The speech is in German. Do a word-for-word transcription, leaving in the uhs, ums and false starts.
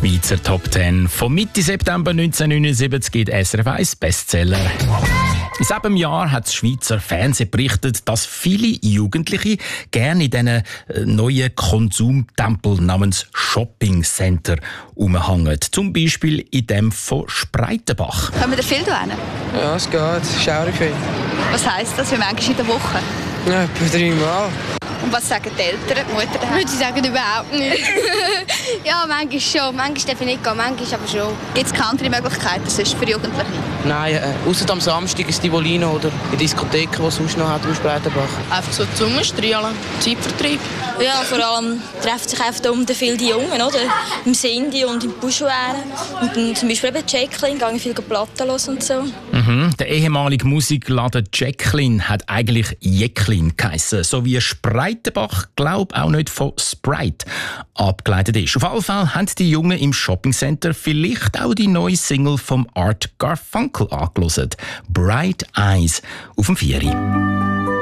Schweizer Top zehn. Von Mitte September neunzehnhundertneunundsiebzig gibt S R F eins Bestseller. In diesem Jahr hat das Schweizer Fernsehen berichtet, dass viele Jugendliche gerne in diesen neuen Konsumtempel namens Shopping Center umhängen. Zum Beispiel in dem von Spreitenbach. Kommen wir viel hin? Ja, es geht. Schaurig viel. Was heisst das für manchmal in der Woche? Ja, etwa dreimal. Und was sagen die Eltern, die Mutter daheim? Würde ich sagen, überhaupt nicht. Ja, manchmal schon. Manchmal darf ich nicht gehen, manchmal aber schon. Gibt es keine andere Möglichkeiten sonst für Jugendliche? Nein, äh, außer am Samstag ist die Volino oder die Diskotheken, die es sonst noch hat im Spreitenbach. Einfach so Zungenstrahlen, Zeitvertreib. Ja, vor allem treffen sich einfach um viele die Jungen, oder? Im Sindi und im Buschwären. Und dann zum Beispiel eben Jacqueline, gehe ich viel Platten los und so. Mhm. Der ehemalige Musikladen Jacqueline hat eigentlich Jacqueline geheissen, so wie Spreitenbach, glaub auch nicht von Sprite abgeleitet ist. Auf jeden Fall haben die Jungen im Shoppingcenter vielleicht auch die neue Single vom Art Garfunkel angehört. Bright Eyes auf dem Vieri.